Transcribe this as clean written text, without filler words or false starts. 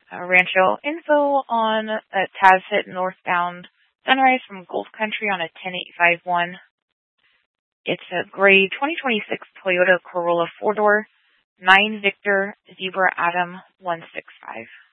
Rancho info on Taz hit northbound Sunrise from Gulf Country on a 10851. It's a gray 2026 Toyota Corolla 4-door, 9 Victor Zebra Adam 165.